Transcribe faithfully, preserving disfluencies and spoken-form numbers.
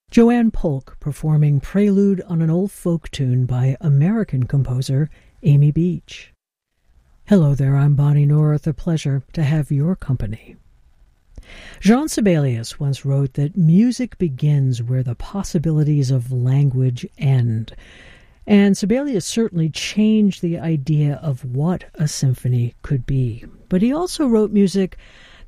Joanne Polk performing Prelude on an Old Folk Tune by American composer Amy Beach. Hello there, I'm Bonnie North. A pleasure to have your company. Jean Sibelius once wrote that music begins where the possibilities of language end. And Sibelius certainly changed the idea of what a symphony could be. But he also wrote music